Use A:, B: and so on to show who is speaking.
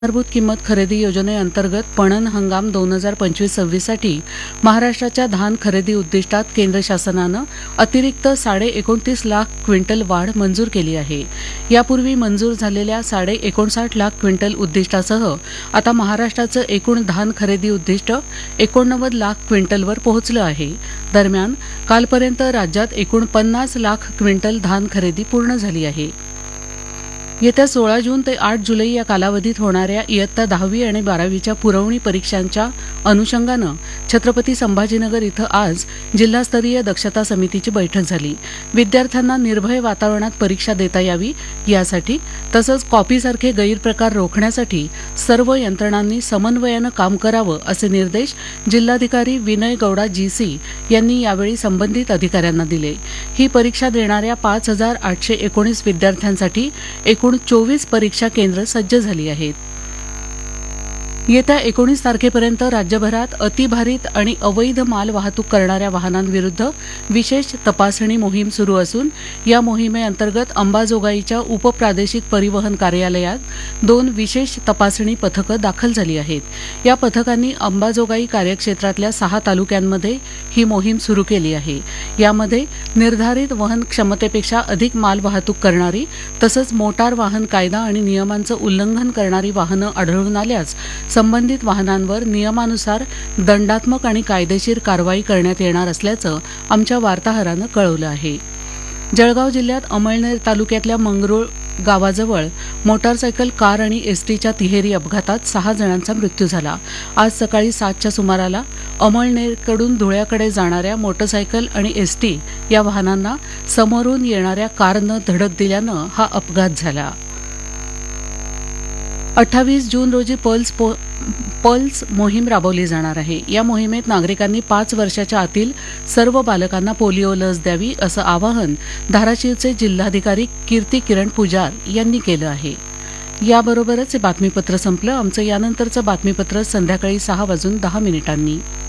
A: आधारभूत किंमत खरेदी योजनेअंतर्गत पणन हंगाम 2025-26 साठी महाराष्ट्राच्या धान खरेदी उद्दिष्टात केंद्र शासनानं अतिरिक्त 29.5 लाख क्विंटल वाढ मंजूर केली आहे. यापूर्वी मंजूर झालेल्या 59.5 लाख क्विंटल उद्दिष्टासह आता महाराष्ट्राचं एकूण धान खरेदी उद्दिष्ट 89 लाख क्विंटलवर पोहोचलं आहे. दरम्यान कालपर्यंत राज्यात एकूण 50 लाख क्विंटल धान खरेदी पूर्ण झाली आहे. येत्या 16 जून ते 8 जुलै या कालावधीत होणाऱ्या इयत्ता 10वी आणि 12वीच्या पुरवणी परीक्षांच्या अनुषंगानं छत्रपती संभाजीनगर इथं आज जिल्हास्तरीय दक्षता समितीची बैठक झाली. विद्यार्थ्यांना निर्भय वातावरणात परीक्षा देता यावी यासाठी तसंच कॉपीसारखे गैरप्रकार रोखण्यासाठी सर्व यंत्रणांनी समन्वयानं काम करावं असे निर्देश जिल्हाधिकारी विनय गौडा जीसी यांनी यावेळी संबंधित अधिकाऱ्यांना दिले. ही परीक्षा देणाऱ्या 5,819 विद्यार्थ्यांसाठी एकूण 24 परीक्षा केंद्र सज्ज झाली आहेत. येत्या 19 तारखेपर्यंत राज्यभरात अतिभारित आणि अवैध माल वाहतूक करणाऱ्या वाहनांविरुद्ध विशेष तपासणी मोहीम सुरू असून या मोहिमेअंतर्गत अंबाजोगाईच्या उपप्रादेशिक परिवहन कार्यालयात 2 विशेष तपासणी पथकं दाखल झाली आहेत. या पथकांनी अंबाजोगाई कार्यक्षेत्रातल्या 6 तालुक्यांमध्ये ही मोहीम सुरू केली आहे. यामध्ये निर्धारित वहन क्षमतेपेक्षा अधिक माल वाहतूक करणारी तसंच मोटार वाहन कायदा आणि नियमांचं उल्लंघन करणारी वाहनं आढळून आल्यास संबंधित वाहनांवर नियमानुसार दंडात्मक आणि कायदेशीर कारवाई करण्यात येणार असल्याचं आमच्या वार्ताहरानं कळवलं आहे. जळगाव जिल्ह्यात अमळनेर तालुक्यातल्या मंगरुळ गावाजवळ मोटारसायकल, कार आणि एसटीच्या तिहेरी अपघातात 6 जणांचा मृत्यू झाला. आज सकाळी 7च्या सुमाराला अमळनेरकडून धुळ्याकडे जाणाऱ्या मोटारसायकल आणि एसटी या वाहनांना समोरून येणाऱ्या कारनं धडक दिल्यानं हा अपघात झाला. 28 जून रोजी पल्स मोहीम राबवली जाणार आहे. या मोहिमेत नागरिकांनी 5 वर्षाच्या आतील सर्व बालकांना पोलिओ लस द्यावी असं आवाहन धाराशिवचे जिल्हाधिकारी कीर्ती किरण पुजार यांनी केलं आहे. याबरोबरच हे बातमीपत्र संपलं. आमचं यानंतरचं बातमीपत्र संध्याकाळी 6:10 वाजून